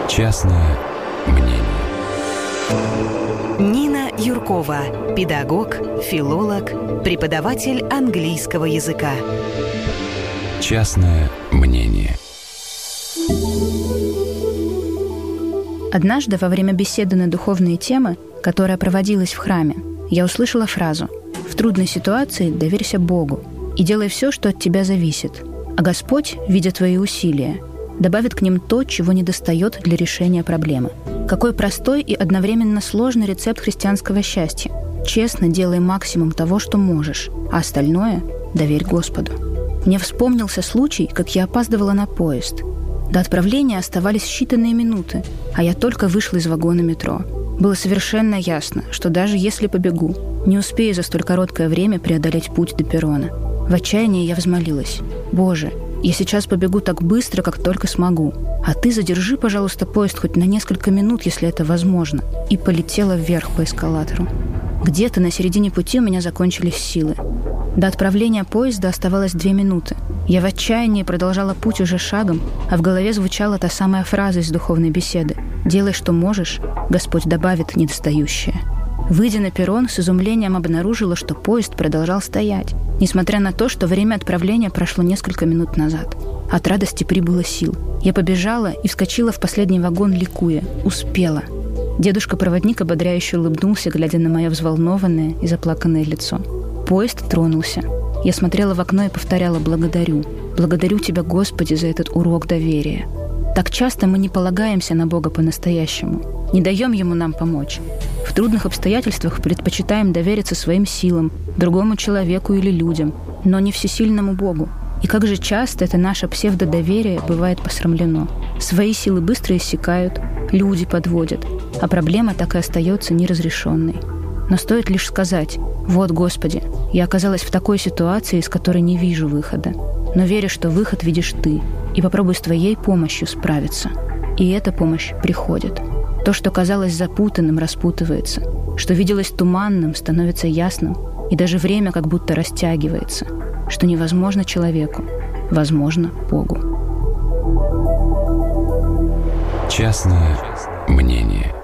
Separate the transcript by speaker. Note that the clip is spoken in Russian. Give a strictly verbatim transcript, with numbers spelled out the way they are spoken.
Speaker 1: Частное мнение.
Speaker 2: Нина Юркова, педагог, филолог, преподаватель английского языка.
Speaker 1: Частное мнение.
Speaker 3: Однажды во время беседы на духовные темы, которая проводилась в храме, я услышала фразу: «В трудной ситуации доверься Богу и делай все, что от тебя зависит, а Господь, видя твои усилия, добавит к ним то, чего недостает для решения проблемы». Какой простой и одновременно сложный рецепт христианского счастья. Честно делай максимум того, что можешь, а остальное доверь Господу. Мне вспомнился случай, как я опаздывала на поезд. До отправления оставались считанные минуты, а я только вышла из вагона метро. Было совершенно ясно, что даже если побегу, не успею за столь короткое время преодолеть путь до перрона. В отчаянии я взмолилась: «Боже, я сейчас побегу так быстро, как только смогу, а ты задержи, пожалуйста, поезд хоть на несколько минут, если это возможно», и полетела вверх по эскалатору. Где-то на середине пути у меня закончились силы. До отправления поезда оставалось две минуты. Я в отчаянии продолжала путь уже шагом, а в голове звучала та самая фраза из духовной беседы: «Делай, что можешь, Господь добавит недостающее». Выйдя на перрон, с изумлением обнаружила, что поезд продолжал стоять, несмотря на то, что время отправления прошло несколько минут назад. От радости прибыло сил. Я побежала и вскочила в последний вагон, ликуя. Успела. Дедушка-проводник ободряюще улыбнулся, глядя на мое взволнованное и заплаканное лицо. Поезд тронулся. Я смотрела в окно и повторяла: «Благодарю. Благодарю Тебя, Господи, за этот урок доверия». Так часто мы не полагаемся на Бога по-настоящему, не даем Ему нам помочь. В трудных обстоятельствах предпочитаем довериться своим силам, другому человеку или людям, но не всесильному Богу. И как же часто это наше псевдодоверие бывает посрамлено. Свои силы быстро иссякают, люди подводят, а проблема так и остается неразрешенной. Но стоит лишь сказать: «Вот, Господи, я оказалась в такой ситуации, из которой не вижу выхода, но верю, что выход видишь Ты, и попробуй с Твоей помощью справиться». И эта помощь приходит. То, что казалось запутанным, распутывается, что виделось туманным, становится ясным, и даже время как будто растягивается. Что невозможно человеку, возможно Богу.
Speaker 1: Частное мнение.